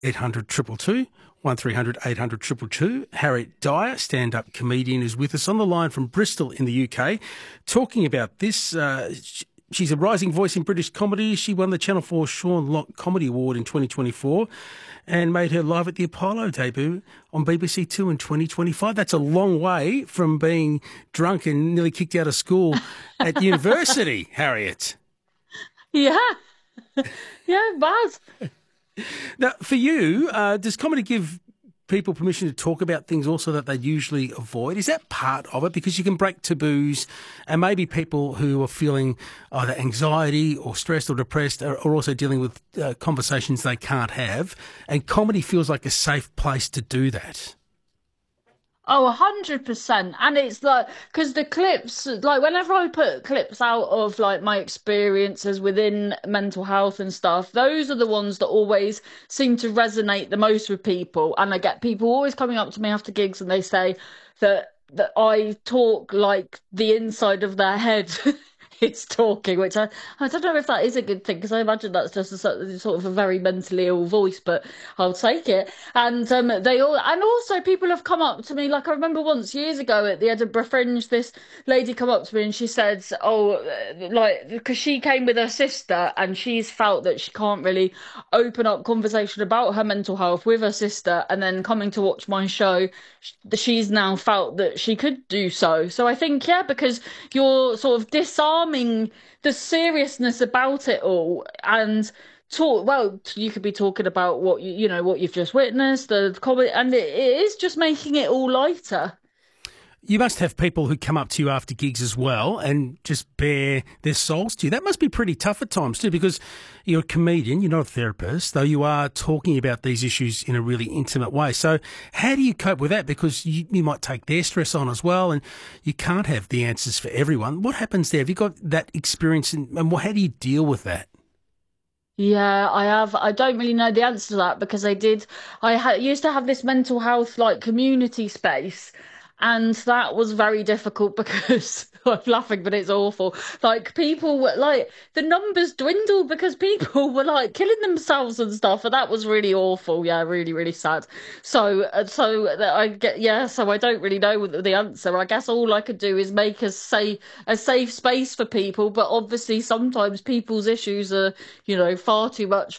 800 222 1300 800 222. Harriet Dyer, stand-up comedian, is with us on the line from Bristol in the UK, talking about this. She's a rising voice in British comedy. She won the Channel 4 Sean Lock Comedy Award in 2024 and made her Live at the Apollo debut on BBC Two in 2025. That's a long way from being drunk and nearly kicked out of school at university, Harriet. Yeah. Yeah, bad. Now, for you, does comedy give people permission to talk about things also that they usually avoid? Is that part of it? Because you can break taboos, and maybe people who are feeling either anxiety or stressed or depressed are also dealing with conversations they can't have, and comedy feels like a safe place to do that. Oh, 100%. And it's like, because the clips, like whenever I put clips out of like my experiences within mental health and stuff, those are the ones that always seem to resonate the most with people. And I get people always coming up to me after gigs and they say that I talk like the inside of their head. It's talking, which I don't know if that is a good thing because I imagine that's just a sort of a very mentally ill voice, but I'll take it. And and also people have come up to me, like I remember once years ago at the Edinburgh Fringe, this lady come up to me and she said, oh, like, because she came with her sister and she's felt that she can't really open up conversation about her mental health with her sister, and then coming to watch my show, she's now felt that she could do so. So I think, yeah, because you're sort of disarming the seriousness about it all, and you could be talking about what what you've just witnessed, the comedy, and it is just making it all lighter. You must have people who come up to you after gigs as well and just bare their souls to you. That must be pretty tough at times too, because you're a comedian, you're not a therapist, though you are talking about these issues in a really intimate way. So how do you cope with that? Because you might take their stress on as well, and you can't have the answers for everyone. What happens there? Have you got that experience, and how do you deal with that? Yeah, I have. I don't really know the answer to that because used to have this mental health like community space, and that was very difficult because I'm laughing, but it's awful. Like people were like the numbers dwindled because people were like killing themselves and stuff, and that was really awful. Yeah, really, really sad. So I don't really know the answer. I guess all I could do is make a safe space for people, but obviously sometimes people's issues are far too much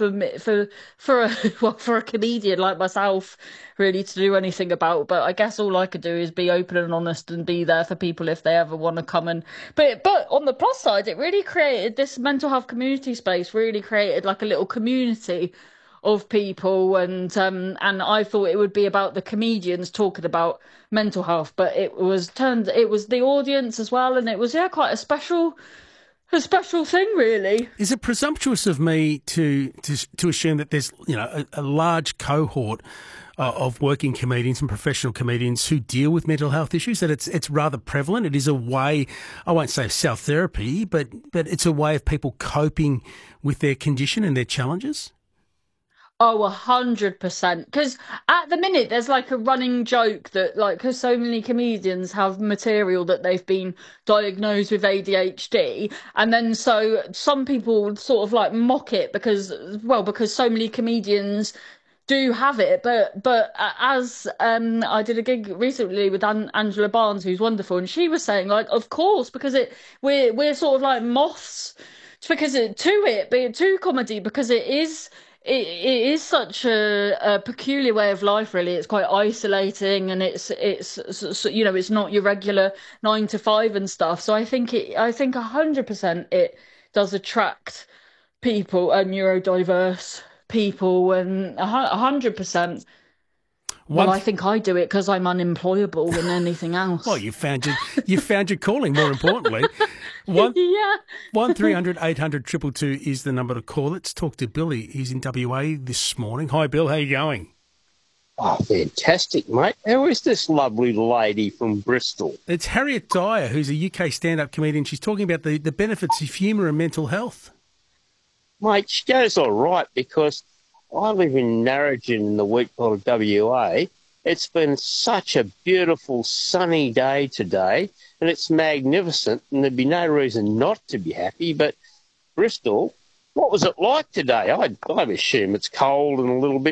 for a comedian like myself really to do anything about. But I guess all I could do is be open and honest and be there for people if they ever want to come and. But on the plus side, it really created this mental health community space. Really created like a little community of people, and I thought it would be about the comedians talking about mental health, but it was the audience as well, and it was quite a special thing, really. Is it presumptuous of me to assume that there's a large cohort of working comedians and professional comedians who deal with mental health issues, that it's rather prevalent? It is a way, I won't say self-therapy, but it's a way of people coping with their condition and their challenges? Oh, 100%. Because at the minute, there's like a running joke that, like, because so many comedians have material that they've been diagnosed with ADHD, and then so some people sort of like mock it because so many comedians do have it, but as I did a gig recently with Angela Barnes, who's wonderful, and she was saying like, of course, because we're sort of like moths to comedy, because it is such a peculiar way of life, really. It's quite isolating, and it's not your regular 9 to 5 and stuff. So I think 100% it does attract people, neurodiverse people, and 100%. Well, I think I do it because I'm unemployable than anything else. Well, you found your calling, more importantly. Yeah. 1300 800 222 is the number to call. Let's talk to Billy. He's in WA this morning. Hi, Bill. How are you going? Oh, fantastic, mate. How is this lovely lady from Bristol? It's Harriet Dyer, who's a UK stand-up comedian. She's talking about the benefits of humour and mental health. Mate, she goes all right because I live in Narrogin in the wheat belt of WA. It's been such a beautiful sunny day today, and it's magnificent, and there'd be no reason not to be happy. But Bristol, what was it like today? I assume it's cold and a little bit